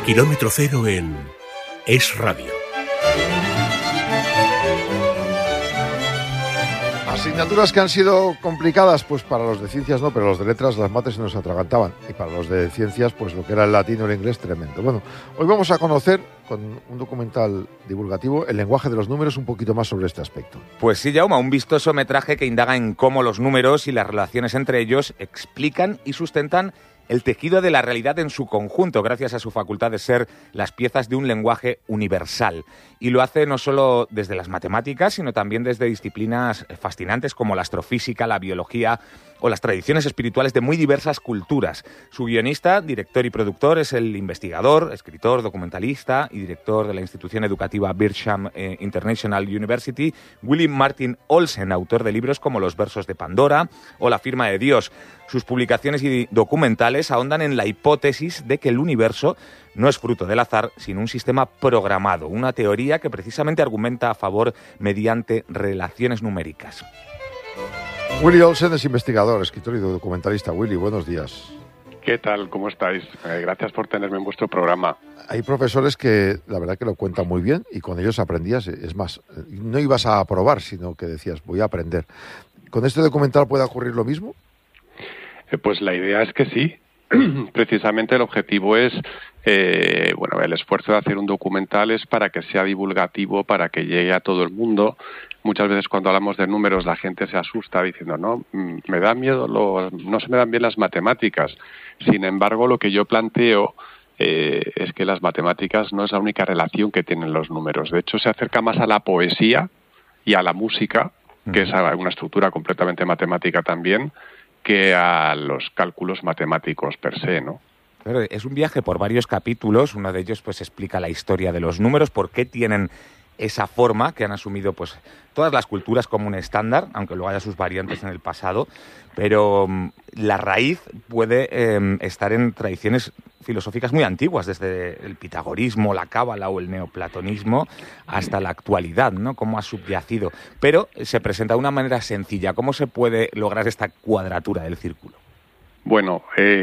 Kilómetro cero en Es Radio. Asignaturas que han sido complicadas, pues para los de ciencias no, pero los de letras, las mates se nos atragantaban. Y para los de ciencias, pues lo que era el latín o el inglés, tremendo. Bueno, hoy vamos a conocer, con un documental divulgativo, el lenguaje de los números, un poquito más sobre este aspecto. Pues sí, Jaume, un vistoso metraje que indaga en cómo los números y las relaciones entre ellos explican y sustentan el tejido de la realidad en su conjunto, gracias a su facultad de ser las piezas de un lenguaje universal. Y lo hace no solo desde las matemáticas, sino también desde disciplinas fascinantes como la astrofísica, la biología o las tradiciones espirituales de muy diversas culturas. Su guionista, director y productor es el investigador, escritor, documentalista y director de la institución educativa Bircham International University, William Martin Olsen, autor de libros como Los versos de Pandora o La firma de Dios. Sus publicaciones y documentales ahondan en la hipótesis de que el universo no es fruto del azar, sino un sistema programado, una teoría que precisamente argumenta a favor mediante relaciones numéricas. Willy Olsen es investigador, escritor y documentalista. Willy, buenos días. ¿Qué tal? ¿Cómo estáis? Gracias por tenerme en vuestro programa. Hay profesores que la verdad que lo cuentan muy bien y con ellos aprendías. Es más, no ibas a aprobar, sino que decías, voy a aprender. ¿Con este documental puede ocurrir lo mismo? Pues la idea es que sí. Precisamente el objetivo es, el esfuerzo de hacer un documental es para que sea divulgativo, para que llegue a todo el mundo. Muchas veces cuando hablamos de números la gente se asusta diciendo, no, me da miedo, no se me dan bien las matemáticas. Sin embargo, lo que yo planteo es que las matemáticas no es la única relación que tienen los números. De hecho, se acerca más a la poesía y a la música, que es una estructura completamente matemática también, que a los cálculos matemáticos per se, ¿no? Pero es un viaje por varios capítulos. Uno de ellos pues explica la historia de los números, por qué tienen esa forma que han asumido pues todas las culturas como un estándar, aunque luego haya sus variantes en el pasado, pero la raíz puede estar en tradiciones filosóficas muy antiguas, desde el pitagorismo, la cábala o el neoplatonismo hasta la actualidad, ¿no? Cómo ha subyacido. Pero se presenta de una manera sencilla. ¿Cómo se puede lograr esta cuadratura del círculo? Bueno,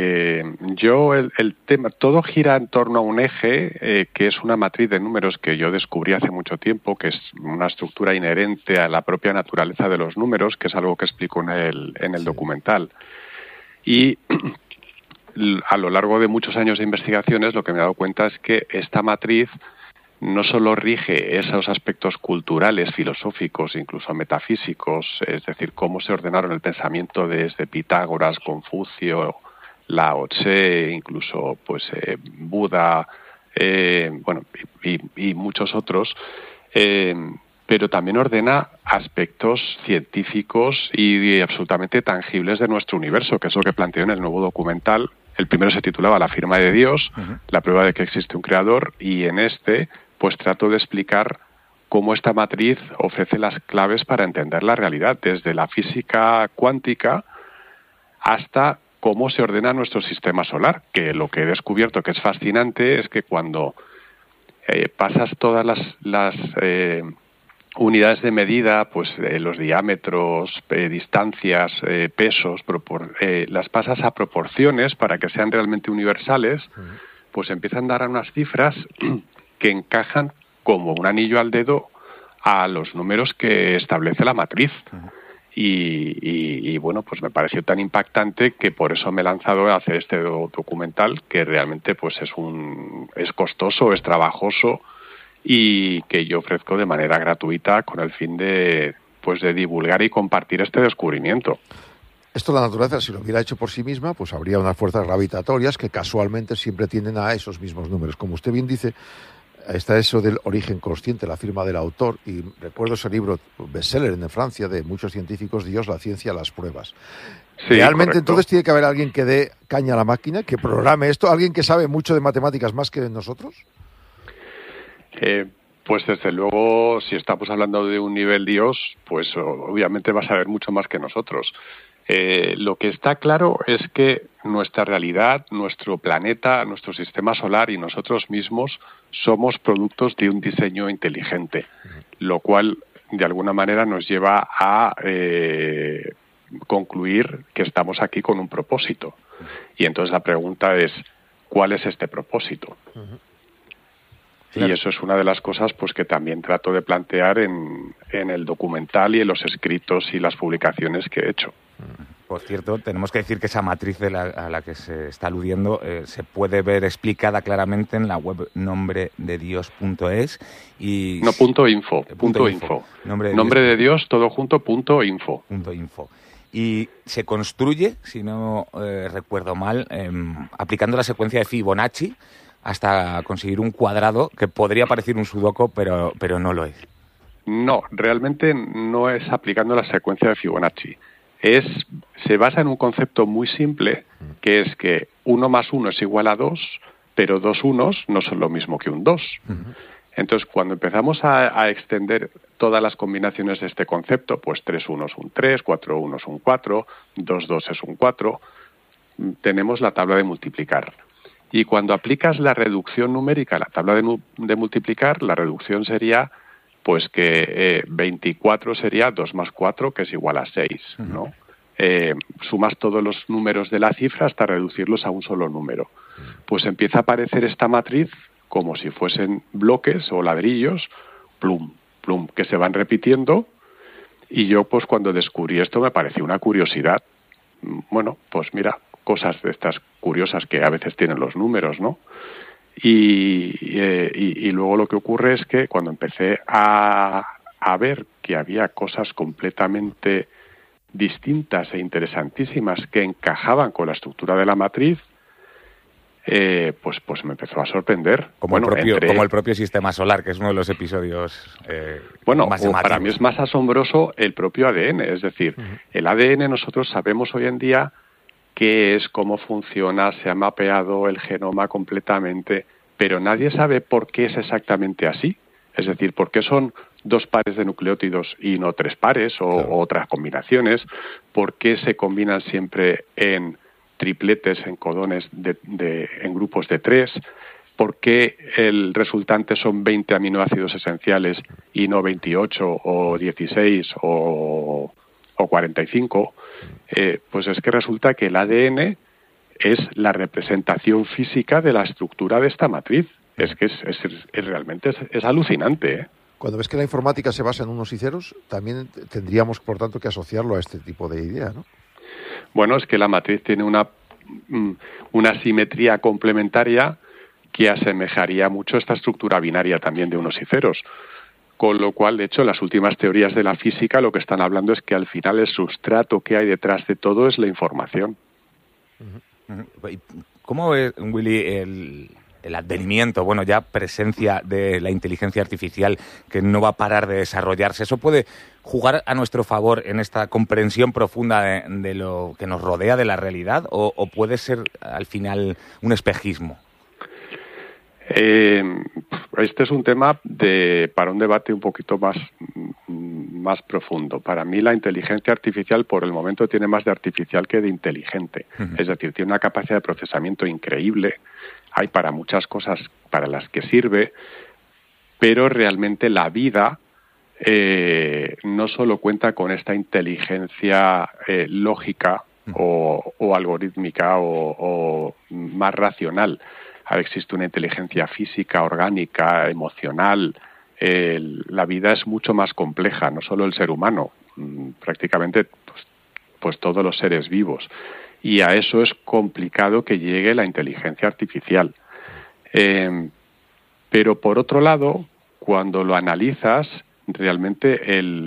el tema, todo gira en torno a un eje que es una matriz de números que yo descubrí hace mucho tiempo, que es una estructura inherente a la propia naturaleza de los números, que es algo que explico en el documental. Y a lo largo de muchos años de investigaciones lo que me he dado cuenta es que esta matriz no solo rige esos aspectos culturales, filosóficos, incluso metafísicos, es decir, cómo se ordenaron el pensamiento desde Pitágoras, Confucio, Lao Tse, incluso Buda, y muchos otros, pero también ordena aspectos científicos y absolutamente tangibles de nuestro universo, que es lo que planteo en el nuevo documental. El primero se titulaba La firma de Dios, la prueba de que existe un creador, y en este pues trato de explicar cómo esta matriz ofrece las claves para entender la realidad, desde la física cuántica hasta cómo se ordena nuestro sistema solar, que lo que he descubierto que es fascinante es que cuando pasas todas las unidades de medida, los diámetros, distancias, pesos, las pasas a proporciones para que sean realmente universales, pues empiezan a dar unas cifras que encajan como un anillo al dedo a los números que establece la matriz. Y bueno, pues me pareció tan impactante que por eso me he lanzado a hacer este documental, que realmente pues es costoso, es trabajoso, y que yo ofrezco de manera gratuita con el fin de divulgar y compartir este descubrimiento. Esto la naturaleza, si lo hubiera hecho por sí misma, pues habría unas fuerzas gravitatorias que casualmente siempre tienden a esos mismos números. Como usted bien dice, está eso del origen consciente, la firma del autor, y recuerdo ese libro bestseller en Francia de muchos científicos, Dios, la ciencia, las pruebas. Sí, realmente correcto. Entonces tiene que haber alguien que dé caña a la máquina, que programe esto, alguien que sabe mucho de matemáticas más que nosotros. Pues desde luego, si estamos hablando de un nivel Dios, pues obviamente va a saber mucho más que nosotros. Lo que está claro es que nuestra realidad, nuestro planeta, nuestro sistema solar y nosotros mismos somos productos de un diseño inteligente, lo cual de alguna manera nos lleva a concluir que estamos aquí con un propósito. Y entonces la pregunta es, ¿cuál es este propósito? Claro. Y eso es una de las cosas pues que también trato de plantear en el documental y en los escritos y las publicaciones que he hecho. Por cierto, tenemos que decir que esa matriz a la que se está aludiendo se puede ver explicada claramente en la web nombrededios.es y... No, .info. Nombre de Dios, todo junto, .info. .info. Y se construye, si no recuerdo mal, aplicando la secuencia de Fibonacci hasta conseguir un cuadrado que podría parecer un sudoku, pero no lo es. No, realmente no es aplicando la secuencia de Fibonacci. Se basa en un concepto muy simple, que es que 1 más 1 es igual a 2, pero 2 unos no son lo mismo que un 2. Entonces, cuando empezamos a extender todas las combinaciones de este concepto, pues 3 unos un 3, 4 unos un 4, 2 es un 4, tenemos la tabla de multiplicar. Y cuando aplicas la reducción numérica a la tabla de multiplicar, la reducción sería pues que 24 sería 2 más 4, que es igual a 6, ¿no? Sumas todos los números de la cifra hasta reducirlos a un solo número. Pues empieza a aparecer esta matriz como si fuesen bloques o ladrillos, plum, plum, que se van repitiendo. Y yo, pues cuando descubrí esto me pareció una curiosidad. Bueno, pues mira, cosas de estas curiosas que a veces tienen los números, ¿no? Y luego lo que ocurre es que cuando empecé a ver que había cosas completamente distintas e interesantísimas que encajaban con la estructura de la matriz, pues me empezó a sorprender. Como el propio sistema solar, que es uno de los episodios más llamativos. Para mí es más asombroso el propio ADN. Es decir, el ADN nosotros sabemos hoy en día qué es, cómo funciona, se ha mapeado el genoma completamente, pero nadie sabe por qué es exactamente así. Es decir, por qué son 2 pares de nucleótidos y no 3 pares o otras combinaciones, por qué se combinan siempre en tripletes, en codones en grupos de 3, por qué el resultante son 20 aminoácidos esenciales y no 28 o 16 o 45, pues es que resulta que el ADN es la representación física de la estructura de esta matriz. Es que realmente es alucinante, ¿eh? Cuando ves que la informática se basa en unos y ceros, también tendríamos, por tanto, que asociarlo a este tipo de idea, ¿no? Bueno, es que la matriz tiene una simetría complementaria que asemejaría mucho esta estructura binaria también de unos y ceros. Con lo cual, de hecho, las últimas teorías de la física lo que están hablando es que al final el sustrato que hay detrás de todo es la información. ¿Cómo es, Willy, el advenimiento, bueno, ya presencia de la inteligencia artificial que no va a parar de desarrollarse? ¿Eso puede jugar a nuestro favor en esta comprensión profunda de lo que nos rodea de la realidad o puede ser al final un espejismo? Este es un tema para un debate un poquito más profundo. Para mí la inteligencia artificial por el momento tiene más de artificial que de inteligente. Es decir, tiene una capacidad de procesamiento increíble. Hay para muchas cosas para las que sirve, pero realmente la vida no solo cuenta con esta inteligencia lógica o algorítmica o más racional. Existe una inteligencia física, orgánica, emocional. La vida es mucho más compleja, no solo el ser humano, prácticamente pues todos los seres vivos. Y a eso es complicado que llegue la inteligencia artificial. Pero por otro lado, cuando lo analizas, realmente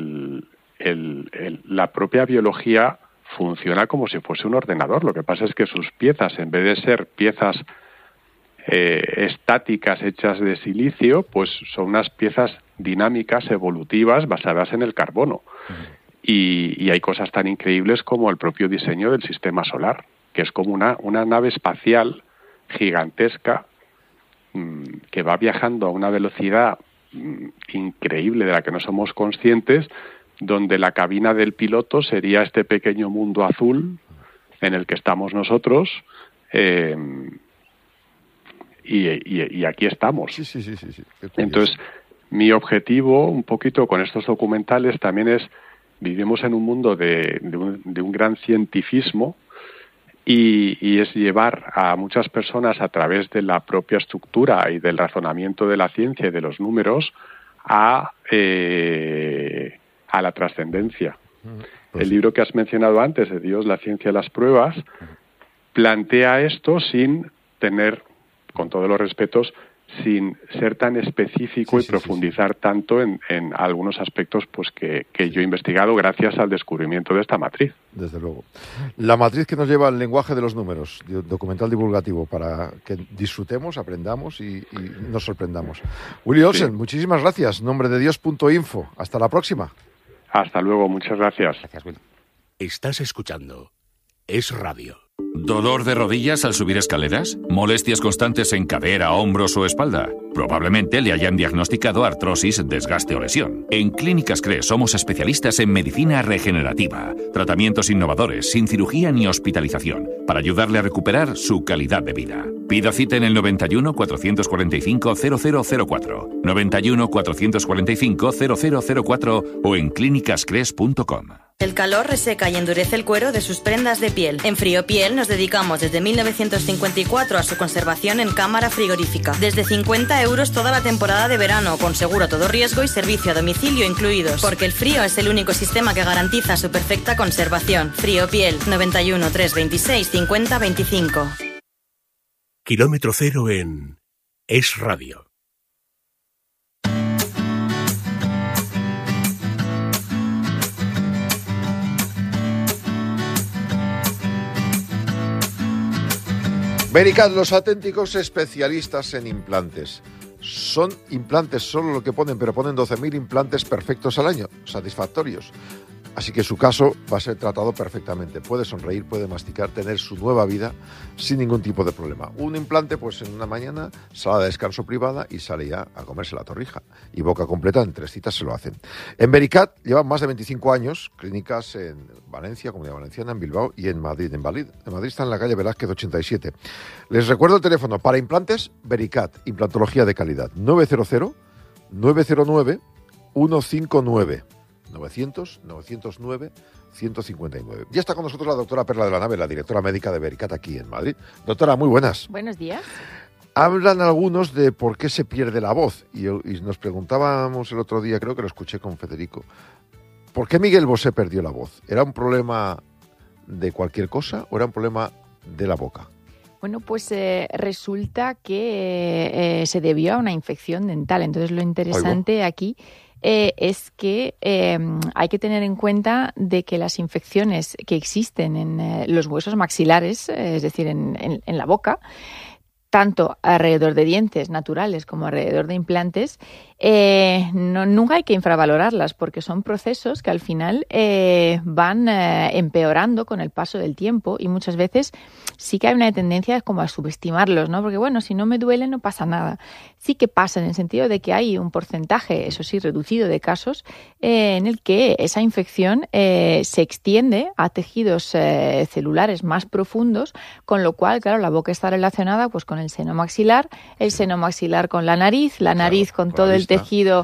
la propia biología funciona como si fuese un ordenador. Lo que pasa es que sus piezas, en vez de ser piezas estáticas hechas de silicio, pues son unas piezas dinámicas, evolutivas, basadas en el carbono. Y hay cosas tan increíbles como el propio diseño del sistema solar, que es como una nave espacial gigantesca que va viajando a una velocidad increíble de la que no somos conscientes, donde la cabina del piloto sería este pequeño mundo azul en el que estamos nosotros, y aquí estamos. Sí. Entonces, mi objetivo, un poquito con estos documentales, también es, vivimos en un mundo de un gran cientifismo, y es llevar a muchas personas a través de la propia estructura y del razonamiento de la ciencia y de los números a la trascendencia. Pues el libro que has mencionado antes, de Dios, la ciencia y las pruebas, plantea esto sin tener, con todos los respetos, sin ser tan específico y profundizar tanto en algunos aspectos pues que yo he investigado gracias al descubrimiento de esta matriz. Desde luego. La matriz que nos lleva al lenguaje de los números, documental divulgativo, para que disfrutemos, aprendamos y nos sorprendamos. Willy Olsen, muchísimas gracias. Nombrededios.info. Hasta la próxima. Hasta luego, muchas gracias. Gracias, Will. Estás escuchando Es Radio. ¿Dolor de rodillas al subir escaleras? ¿Molestias constantes en cadera, hombros o espalda? Probablemente le hayan diagnosticado artrosis, desgaste o lesión. En Clínicas CRE somos especialistas en medicina regenerativa, tratamientos innovadores, sin cirugía ni hospitalización, para ayudarle a recuperar su calidad de vida. Pida cita en el 91 445 0004, 91 445 0004 o en clínicascres.com. El calor reseca y endurece el cuero de sus prendas de piel. En Friopiel nos dedicamos desde 1954 a su conservación en cámara frigorífica. Desde 50 euros toda la temporada de verano, con seguro a todo riesgo y servicio a domicilio incluidos. Porque el frío es el único sistema que garantiza su perfecta conservación. Friopiel, 91 326 50 25. Kilómetro cero en Es Radio. Vericat, los auténticos especialistas en implantes. Son implantes solo lo que ponen, pero ponen 12.000 implantes perfectos al año, satisfactorios. Así que su caso va a ser tratado perfectamente. Puede sonreír, puede masticar, tener su nueva vida sin ningún tipo de problema. Un implante, pues en una mañana, sala de descanso privada y sale ya a comerse la torrija. Y boca completa, en 3 citas se lo hacen. En Vericat llevan más de 25 años, clínicas en Valencia, Comunidad Valenciana, en Bilbao y en Madrid. En Madrid está en la calle Velázquez 87. Les recuerdo el teléfono para implantes, Vericat, implantología de calidad, 900 909 159. 900-909-159. Ya está con nosotros la doctora Perla de la Nave, la directora médica de Vericat aquí en Madrid. Doctora, muy buenas. Buenos días. Hablan algunos de por qué se pierde la voz. Y nos preguntábamos el otro día, creo que lo escuché con Federico, ¿por qué Miguel Bosé perdió la voz? ¿Era un problema de cualquier cosa o era un problema de la boca? Bueno, pues resulta que se debió a una infección dental. Entonces lo interesante aquí es que hay que tener en cuenta de que las infecciones que existen en los huesos maxilares, es decir, en la boca, tanto alrededor de dientes naturales como alrededor de implantes, nunca hay que infravalorarlas porque son procesos que al final van empeorando con el paso del tiempo y muchas veces sí que hay una tendencia como a subestimarlos, ¿no? Porque bueno, si no me duele no pasa nada. Sí que pasa en el sentido de que hay un porcentaje, eso sí, reducido de casos en el que esa infección se extiende a tejidos celulares más profundos, con lo cual, claro, la boca está relacionada pues con el seno maxilar con la nariz con todo el tejido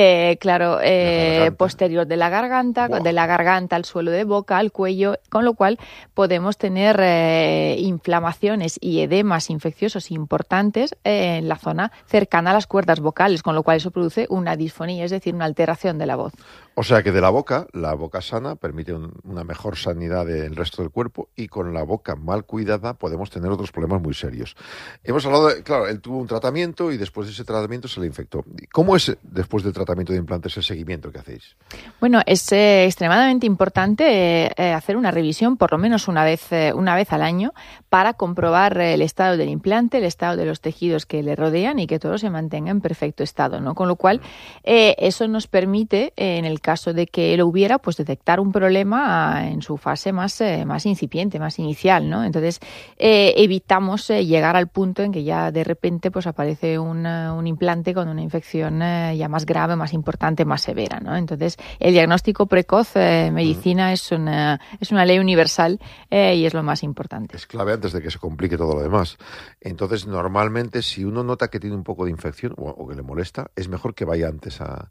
posterior de la garganta, de la garganta al suelo de boca, al cuello, con lo cual podemos tener inflamaciones y edemas infecciosos importantes en la zona cercana a las cuerdas vocales, con lo cual eso produce una disfonía, es decir, una alteración de la voz. O sea que de la boca sana permite una mejor sanidad del resto del cuerpo y con la boca mal cuidada podemos tener otros problemas muy serios. Hemos hablado claro, él tuvo un tratamiento y después de ese tratamiento se le infectó. ¿Cómo es después del tratamiento de implantes el seguimiento que hacéis? Bueno, es extremadamente importante hacer una revisión por lo menos una vez al año para comprobar el estado del implante, el estado de los tejidos que le rodean y que todo se mantenga en perfecto estado, ¿no? Con lo cual, eso nos permite, en el caso de que lo hubiera, pues detectar un problema en su fase más incipiente, más inicial, ¿no? Entonces, evitamos llegar al punto en que ya de repente pues aparece un implante con una infección ya más grave, más importante, más severa, ¿no? Entonces, el diagnóstico precoz, medicina, es una ley universal y es lo más importante. Es clave antes de que se complique todo lo demás. Entonces, normalmente, si uno nota que tiene un poco de infección o que le molesta, es mejor que vaya antes a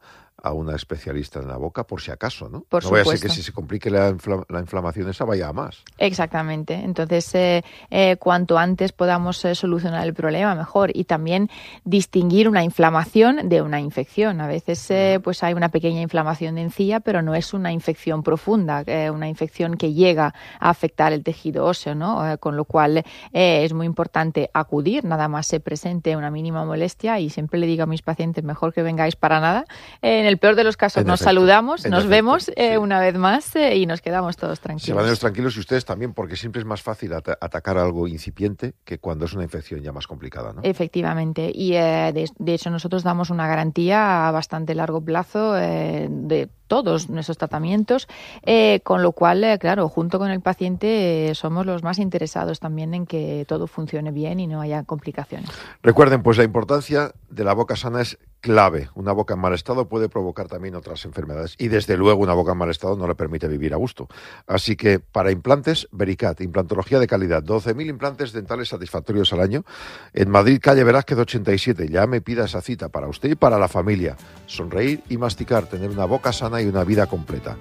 a una especialista en la boca, por si acaso, ¿no? Por no vaya a supuesto. ser que si se complique la inflamación esa vaya a más. Exactamente. Entonces, cuanto antes podamos solucionar el problema, mejor. Y también distinguir una inflamación de una infección. A veces pues hay una pequeña inflamación de encía, pero no es una infección profunda, una infección que llega a afectar el tejido óseo, ¿no? Con lo cual es muy importante acudir, nada más se presente una mínima molestia, y siempre le digo a mis pacientes, mejor que vengáis para nada. En el peor de los casos nos saludamos, nos vemos una vez más y nos quedamos todos tranquilos. Se van ellos tranquilos y ustedes también, porque siempre es más fácil atacar algo incipiente que cuando es una infección ya más complicada, ¿no? Efectivamente. Y de hecho nosotros damos una garantía a bastante largo plazo de todos nuestros tratamientos, con lo cual, claro, junto con el paciente somos los más interesados también en que todo funcione bien y no haya complicaciones. Recuerden, pues la importancia de la boca sana es clave. Una boca en mal estado puede provocar también otras enfermedades y desde luego una boca en mal estado no le permite vivir a gusto. Así que para implantes, Vericat, implantología de calidad, 12.000 implantes dentales satisfactorios al año en Madrid, calle Velázquez 87. Ya me pida esa cita para usted y para la familia. Sonreír y masticar, tener una boca sana y una vida completa.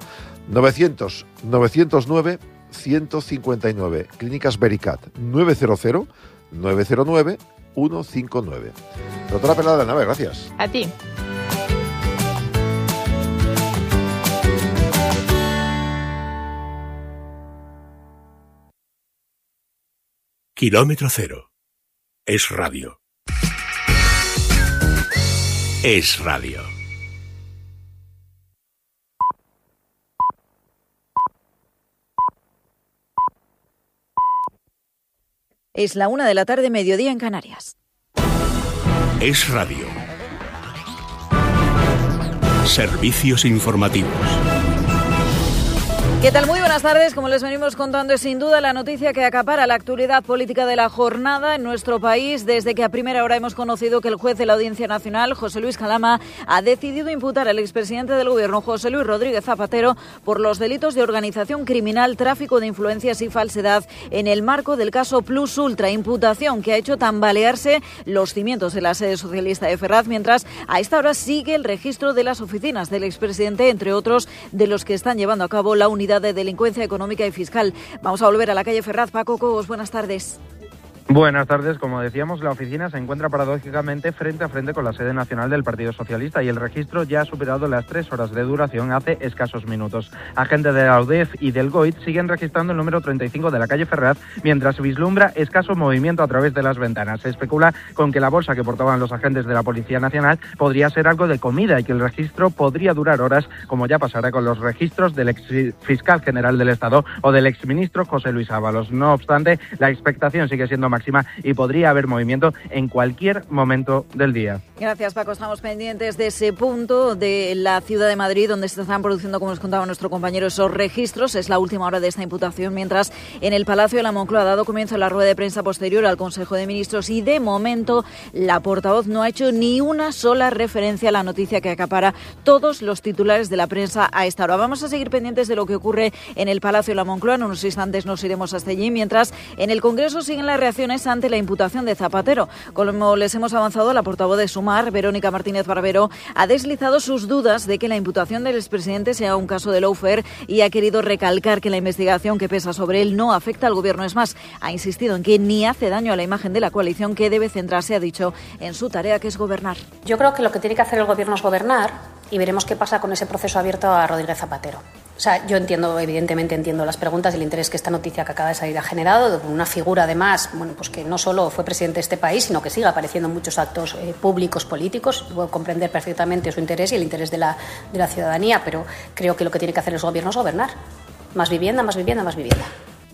900-909-159, Clínicas Vericat, 900-909-159. Doctora Pereda de la Nave, gracias. A ti. Kilómetro Cero. Es radio. Es radio. Es la 1:00 p.m, mediodía en Canarias. Es radio. Servicios informativos. ¿Qué tal? Muy buenas tardes. Como les venimos contando, es sin duda la noticia que acapara la actualidad política de la jornada en nuestro país, desde que a primera hora hemos conocido que el juez de la Audiencia Nacional, José Luis Calama, ha decidido imputar al expresidente del Gobierno, José Luis Rodríguez Zapatero, por los delitos de organización criminal, tráfico de influencias y falsedad en el marco del caso Plus Ultra, imputación que ha hecho tambalearse los cimientos de la sede socialista de Ferraz, mientras a esta hora sigue el registro de las oficinas del expresidente, entre otros de los que están llevando a cabo la unidad de delincuencia económica y fiscal. Vamos a volver a la calle Ferraz. Paco Cobos, buenas tardes. Buenas tardes. Como decíamos, la oficina se encuentra paradójicamente frente a frente con la sede nacional del Partido Socialista y el registro ya ha superado las 3 horas de duración hace escasos minutos. Agentes de la UDEF y del GOIT siguen registrando el número 35 de la calle Ferraz, mientras se vislumbra escaso movimiento a través de las ventanas. Se especula con que la bolsa que portaban los agentes de la Policía Nacional podría ser algo de comida y que el registro podría durar horas, como ya pasará con los registros del ex fiscal general del Estado o del exministro José Luis Ábalos. No obstante, la expectación sigue siendo máxima y podría haber movimiento en cualquier momento del día. Gracias, Paco. Estamos pendientes de ese punto de la ciudad de Madrid donde se están produciendo, como nos contaba nuestro compañero, esos registros. Es la última hora de esta imputación, mientras en el Palacio de la Moncloa ha dado comienzo la rueda de prensa posterior al Consejo de Ministros y de momento la portavoz no ha hecho ni una sola referencia a la noticia que acapara todos los titulares de la prensa a esta hora. Vamos a seguir pendientes de lo que ocurre en el Palacio de la Moncloa. En unos instantes nos iremos hasta allí, mientras en el Congreso siguen las reacciones ante la imputación de Zapatero. Como les hemos avanzado, la portavoz de Sumar, Verónica Martínez Barbero, ha deslizado sus dudas de que la imputación del expresidente sea un caso de lawfare y ha querido recalcar que la investigación que pesa sobre él no afecta al Gobierno. Es más, ha insistido en que ni hace daño a la imagen de la coalición, que debe centrarse, ha dicho, en su tarea, que es gobernar. Yo creo que lo que tiene que hacer el Gobierno es gobernar y veremos qué pasa con ese proceso abierto a Rodríguez Zapatero. O sea, yo evidentemente entiendo las preguntas y el interés que esta noticia que acaba de salir ha generado, de una figura además, bueno, pues que no solo fue presidente de este país, sino que sigue apareciendo en muchos actos públicos políticos. Puedo comprender perfectamente su interés y el interés de la ciudadanía, pero creo que lo que tiene que hacer el Gobierno es gobernar. Más vivienda, más vivienda, más vivienda.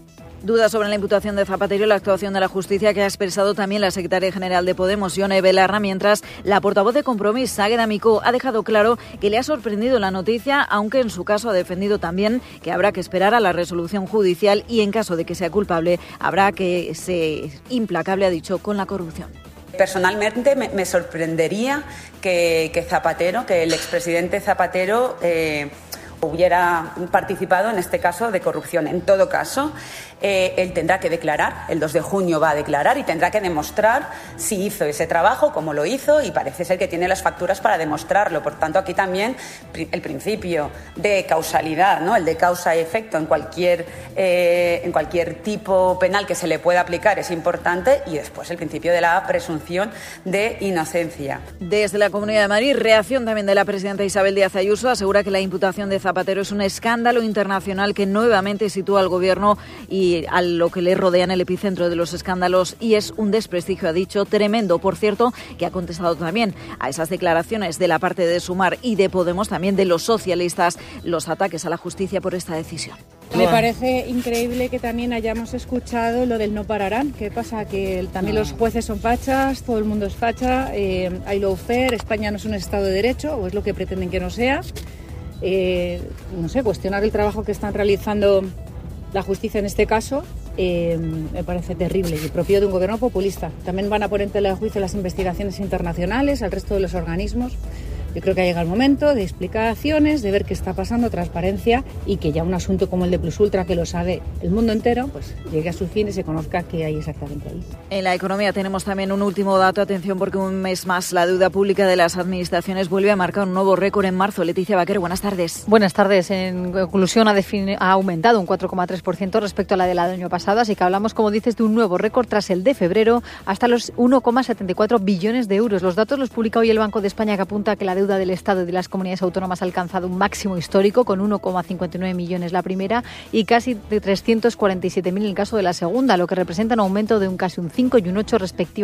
Dudas sobre la imputación de Zapatero y la actuación de la justicia que ha expresado también la secretaria general de Podemos, Ione Belarra, mientras la portavoz de Compromís, Águeda Micó, ha dejado claro que le ha sorprendido la noticia, aunque en su caso ha defendido también que habrá que esperar a la resolución judicial y en caso de que sea culpable habrá que ser implacable, ha dicho, con la corrupción. Personalmente me sorprendería que Zapatero, que el expresidente Zapatero hubiera participado en este caso de corrupción. En todo caso, él tendrá que declarar, el 2 de junio va a declarar y tendrá que demostrar si hizo ese trabajo, cómo lo hizo, y parece ser que tiene las facturas para demostrarlo. Por tanto, aquí también el principio de causalidad, ¿no? El de causa y efecto en cualquier tipo penal que se le pueda aplicar es importante, y después el principio de la presunción de inocencia. Desde la Comunidad de Madrid, reacción también de la presidenta Isabel Díaz Ayuso. Asegura que la imputación de Zapatero es un escándalo internacional que nuevamente sitúa al Gobierno y a lo que le rodea en el epicentro de los escándalos, y es un desprestigio, ha dicho, tremendo. Por cierto, que ha contestado también a esas declaraciones de la parte de Sumar y de Podemos, también de los socialistas, los ataques a la justicia por esta decisión. Me parece increíble que también hayamos escuchado lo del no pararán. ¿Qué pasa? Que también los jueces son fachas, todo el mundo es facha, hay lawfare, España no es un Estado de Derecho, o es lo que pretenden que no sea. No sé, cuestionar el trabajo que están realizando la justicia en este caso me parece terrible y propio de un gobierno populista. También van a poner en tela de juicio las investigaciones internacionales, al resto de los organismos. Yo creo que ha llegado el momento de explicaciones, de ver qué está pasando, transparencia, y que ya un asunto como el de Plus Ultra, que lo sabe el mundo entero, pues llegue a su fin y se conozca qué hay exactamente ahí. En la economía tenemos también un último dato. Atención, porque un mes más la deuda pública de las administraciones vuelve a marcar un nuevo récord en marzo. Leticia Vaquero, buenas tardes. Buenas tardes. En conclusión, ha aumentado un 4,3% respecto a la del año pasado, así que hablamos, como dices, de un nuevo récord tras el de febrero, hasta los 1,74 billones de euros. Los datos los publica hoy el Banco de España, que apunta que la deuda del Estado y de las comunidades autónomas ha alcanzado un máximo histórico, con 1,59 millones la primera y casi de 347.000 en el caso de la segunda, lo que representa un aumento de casi un 5 y un 8 respectivamente.